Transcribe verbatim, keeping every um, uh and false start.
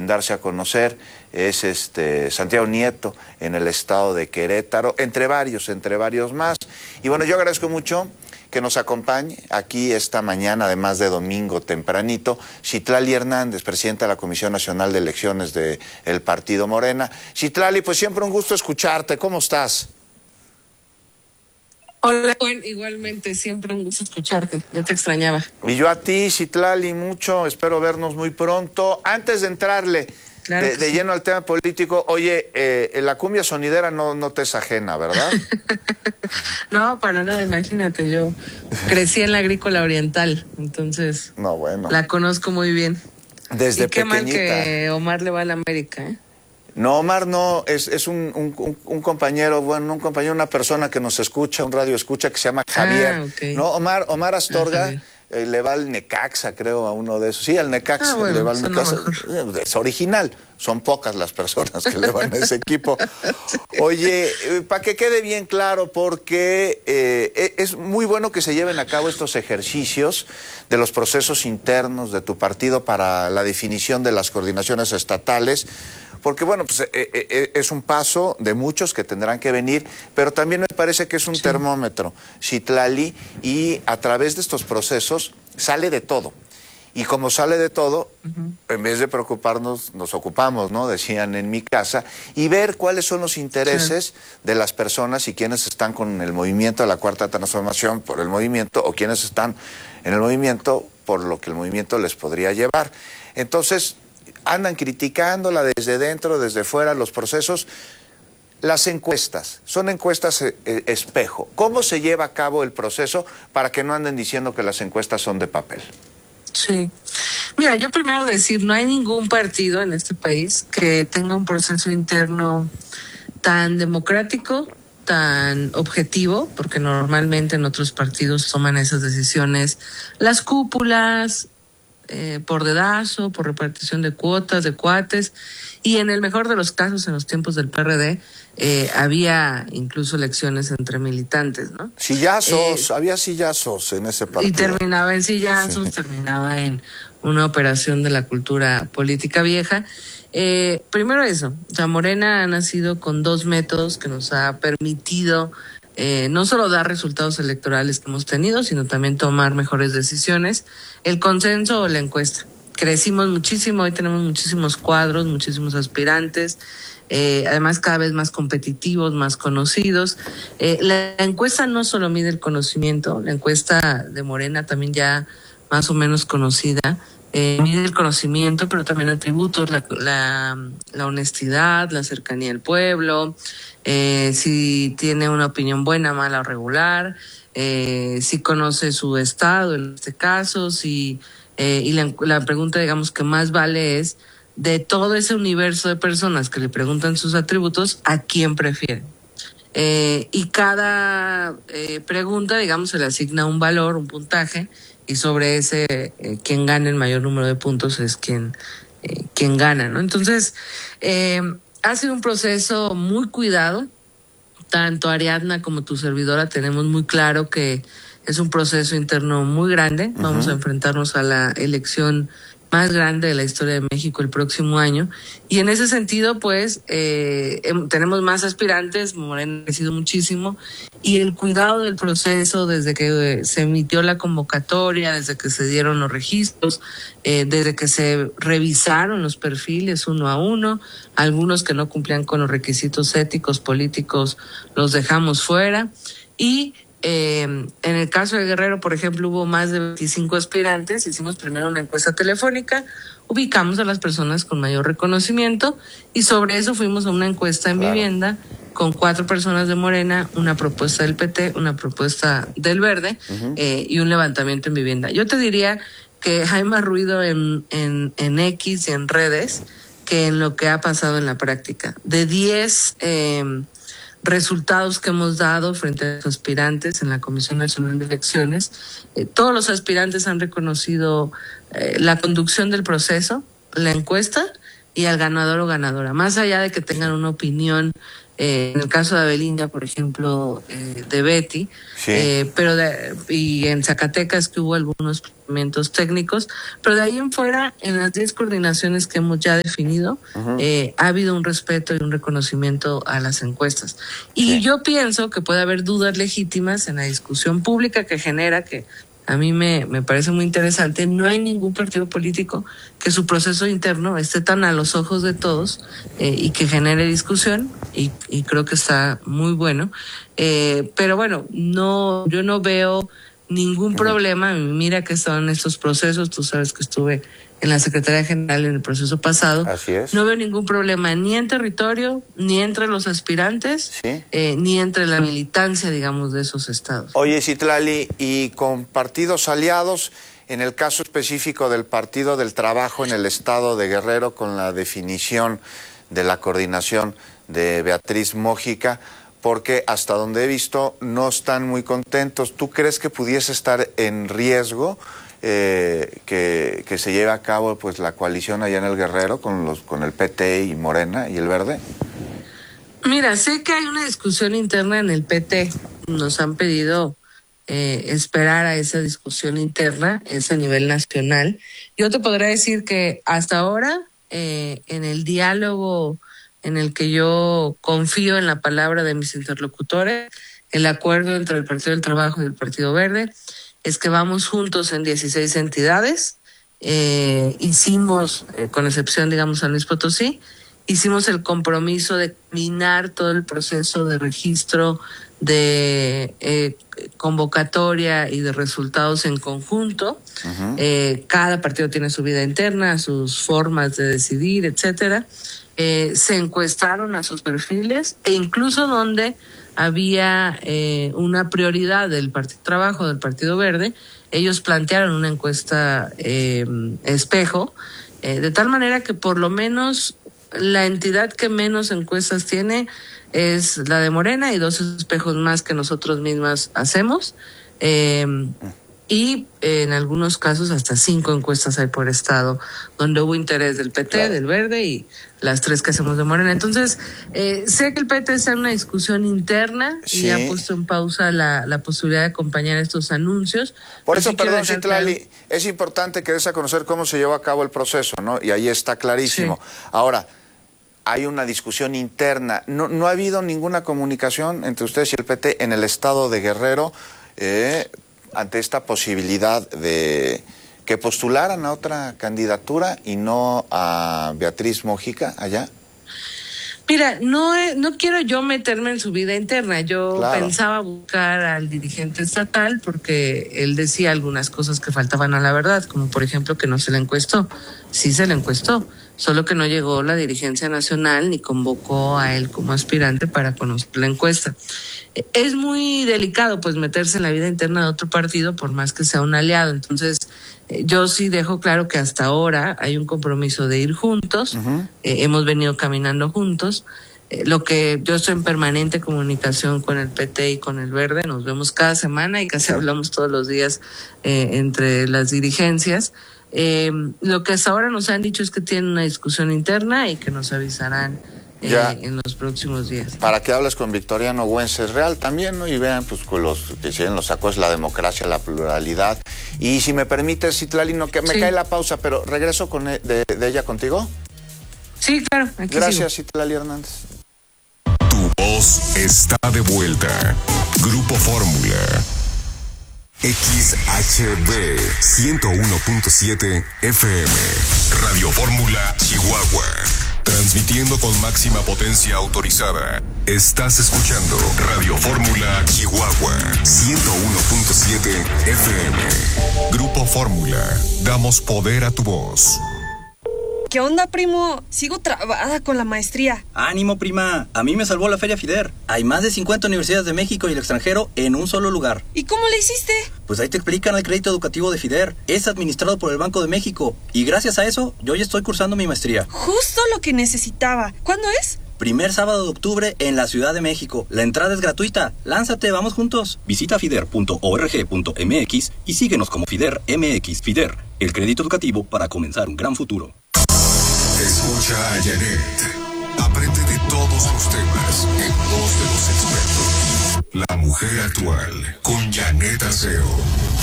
en darse a conocer, es este Santiago Nieto en el estado de Querétaro, entre varios, entre varios más. Y bueno, yo agradezco mucho que nos acompañe aquí esta mañana, además de domingo tempranito, Citlali Hernández, presidenta de la Comisión Nacional de Elecciones del Partido Morena. Citlali, pues siempre un gusto escucharte. ¿Cómo estás? Hola, Juan, igualmente, siempre un gusto escucharte, yo te extrañaba. Y yo a ti, Citlali, mucho, espero vernos muy pronto. Antes de entrarle claro de, de sí. lleno al tema político, oye, eh, la cumbia sonidera no, no te es ajena, ¿verdad? No, para nada, imagínate, yo crecí en la agrícola oriental, entonces no, bueno. la conozco muy bien. Desde y qué pequeñita. mal que Omar le va a la América, ¿eh? No, Omar no, es, es un, un, un compañero, bueno, un compañero, una persona que nos escucha, un radio escucha que se llama Javier. Ah, okay. No, Omar, Omar Astorga ah, eh, le va al Necaxa, creo, a uno de esos. Sí, al Necaxa, ah, bueno, le va al Necaxa. Es original, son pocas las personas que le van a ese equipo. Sí. Oye, eh, para que quede bien claro, porque eh, es muy bueno que se lleven a cabo estos ejercicios de los procesos internos de tu partido para la definición de las coordinaciones estatales. Porque, bueno, pues eh, eh, es un paso de muchos que tendrán que venir, pero también me parece que es un sí. termómetro, Citlali, y a través de estos procesos sale de todo. Y como sale de todo, uh-huh. en vez de preocuparnos, nos ocupamos, ¿no? Decían en mi casa, y ver cuáles son los intereses sí. de las personas y quiénes están con el movimiento de la Cuarta Transformación por el movimiento, o quiénes están en el movimiento por lo que el movimiento les podría llevar. Entonces, andan criticándola desde dentro, desde fuera, los procesos. Las encuestas, son encuestas eh, espejo. ¿Cómo se lleva a cabo el proceso para que no anden diciendo que las encuestas son de papel? Sí. Mira, yo primero decir, no hay ningún partido en este país que tenga un proceso interno tan democrático, tan objetivo, porque normalmente en otros partidos toman esas decisiones las cúpulas, Eh, por dedazo, por repartición de cuotas, de cuates, y en el mejor de los casos, en los tiempos del P R D, eh, había incluso elecciones entre militantes, ¿no? Sillazos, eh, había sillazos en ese partido. Y terminaba en sillazos, sí. terminaba en una operación de la cultura política vieja. Eh, primero eso, o sea, Morena ha nacido con dos métodos que nos ha permitido Eh, no solo dar resultados electorales que hemos tenido, sino también tomar mejores decisiones, el consenso o la encuesta. Crecimos muchísimo, hoy tenemos muchísimos cuadros, muchísimos aspirantes, eh, además cada vez más competitivos, más conocidos. Eh, la, la encuesta no solo mide el conocimiento, la encuesta de Morena también ya más o menos conocida, Eh, mide el conocimiento, pero también atributos, la, la, la honestidad, la cercanía al pueblo, eh, si tiene una opinión buena, mala o regular, eh, si conoce su estado en este caso, si eh, y la, la pregunta, digamos, que más vale es, de todo ese universo de personas que le preguntan sus atributos, ¿a quién prefieren? Eh, y cada eh, pregunta, digamos, se le asigna un valor, un puntaje, y sobre ese, eh, quien gane el mayor número de puntos es quien, eh, quien gana, ¿no? Entonces, eh, ha sido un proceso muy cuidado. Tanto Ariadna como tu servidora tenemos muy claro que es un proceso interno muy grande. Uh-huh. Vamos a enfrentarnos a la elección más grande de la historia de México el próximo año, y en ese sentido pues eh, tenemos más aspirantes, Morena ha crecido muchísimo, y el cuidado del proceso desde que eh, se emitió la convocatoria, desde que se dieron los registros, eh, desde que se revisaron los perfiles uno a uno, algunos que no cumplían con los requisitos éticos, políticos, los dejamos fuera, y Eh, en el caso de Guerrero, por ejemplo, hubo más de veinticinco aspirantes. Hicimos primero una encuesta telefónica, ubicamos a las personas con mayor reconocimiento y sobre eso fuimos a una encuesta en claro. vivienda con cuatro personas de Morena, una propuesta del P T, una propuesta del Verde uh-huh. eh, y un levantamiento en vivienda. Yo te diría que hay más ruido en, en, en X y en redes que en lo que ha pasado en la práctica. De diez eh, resultados que hemos dado frente a los aspirantes en la Comisión Nacional de Elecciones, eh, todos los aspirantes han reconocido eh, la conducción del proceso, la encuesta y al ganador o ganadora, más allá de que tengan una opinión, eh, en el caso de Avelina, por ejemplo, eh, de Betty, sí. eh, pero de, y en Zacatecas que hubo algunos procedimientos técnicos, pero de ahí en fuera, en las diez coordinaciones que hemos ya definido, uh-huh. eh, ha habido un respeto y un reconocimiento a las encuestas. Y sí. yo pienso que puede haber dudas legítimas en la discusión pública que genera que a mí me, me parece muy interesante. No hay ningún partido político que su proceso interno esté tan a los ojos de todos eh, y que genere discusión, y, y creo que está muy bueno. Eh, pero bueno, no, yo no veo ningún problema. Mira que son estos procesos, tú sabes que estuve en la Secretaría General en el proceso pasado. Así es. No veo ningún problema ni en territorio, ni entre los aspirantes, ¿sí? eh, ni entre la militancia, digamos, de esos estados. Oye, Citlali, y con partidos aliados, en el caso específico del Partido del Trabajo en el estado de Guerrero, con la definición de la coordinación de Beatriz Mójica, porque hasta donde he visto no están muy contentos. ¿Tú crees que pudiese estar en riesgo eh, que, que se lleve a cabo pues la coalición allá en el Guerrero con los con el P T y Morena y el Verde? Mira, sé que hay una discusión interna en el P T. Nos han pedido eh, esperar a esa discusión interna, es a nivel nacional. Yo te podría decir que hasta ahora, eh, en el diálogo en el que yo confío en la palabra de mis interlocutores, el acuerdo entre el Partido del Trabajo y el Partido Verde es que vamos juntos en dieciséis entidades. Eh, hicimos, eh, con excepción, digamos, San Luis Potosí, hicimos el compromiso de terminar todo el proceso de registro, de eh, convocatoria y de resultados en conjunto. Uh-huh. Eh, cada partido tiene su vida interna, sus formas de decidir, etcétera. Eh, se encuestaron a sus perfiles, e incluso donde había eh, una prioridad del Partido Trabajo, del Partido Verde, ellos plantearon una encuesta eh, espejo, eh, de tal manera que por lo menos la entidad que menos encuestas tiene es la de Morena, y dos espejos más que nosotros mismas hacemos, eh, y eh, en algunos casos hasta cinco encuestas hay por estado, donde hubo interés del P T, claro, del Verde y las tres que hacemos de Morena. Entonces, eh, sé que el P T está en una discusión interna, sí, y ha puesto en pausa la, la posibilidad de acompañar estos anuncios. Por eso, sí, perdón, Citlali, claro, es importante que des a conocer cómo se llevó a cabo el proceso, ¿no? Y ahí está clarísimo. Sí. Ahora, hay una discusión interna. No, no ha habido ninguna comunicación entre ustedes y el P T en el estado de Guerrero eh, ante esta posibilidad de que postularan a otra candidatura y no a Beatriz Mójica allá. Mira, no, no quiero yo meterme en su vida interna. Yo claro. pensaba buscar al dirigente estatal porque él decía algunas cosas que faltaban a la verdad, como por ejemplo que no se le encuestó. Sí se le encuestó, solo que no llegó la dirigencia nacional ni convocó a él como aspirante para conocer la encuesta. Es muy delicado pues meterse en la vida interna de otro partido por más que sea un aliado. Entonces yo sí dejo claro que hasta ahora hay un compromiso de ir juntos. Uh-huh. eh, hemos venido caminando juntos. Eh, lo que yo estoy en permanente comunicación con el P T y con el Verde, nos vemos cada semana y casi hablamos todos los días eh, entre las dirigencias. Eh, lo que hasta ahora nos han dicho es que tienen una discusión interna y que nos avisarán ya eh, en los próximos días. Para que hables con Victoriano Wences-Real también, ¿no? Y vean, pues, con los que siguen los sacos, la democracia, la pluralidad. Y si me permites, Citlali, no, que me sí. cae la pausa, pero regreso con de, de ella contigo. Sí, claro. Aquí Gracias, sigo. Citlali Hernández. Tu voz está de vuelta. Grupo Fórmula. X H B ciento uno punto siete F M. Radio Fórmula, Chihuahua. Transmitiendo con máxima potencia autorizada. Estás escuchando Radio Fórmula Chihuahua ciento uno punto siete F M. Grupo Fórmula. Damos poder a tu voz. ¿Qué onda, primo? Sigo trabada con la maestría. ¡Ánimo, prima! A mí me salvó la Feria FIDER. Hay más de cincuenta universidades de México y el extranjero en un solo lugar. ¿Y cómo le hiciste? Pues ahí te explican el crédito educativo de FIDER. Es administrado por el Banco de México. Y gracias a eso, yo ya estoy cursando mi maestría. Justo lo que necesitaba. ¿Cuándo es? Primer sábado de octubre en la Ciudad de México. La entrada es gratuita. Lánzate, vamos juntos. Visita fider punto org punto m x y síguenos como FIDER M X. FIDER, el crédito educativo para comenzar un gran futuro. Escucha a Janet. Aprende de todos los temas en voz de los expertos. La mujer actual con Janet Arceo.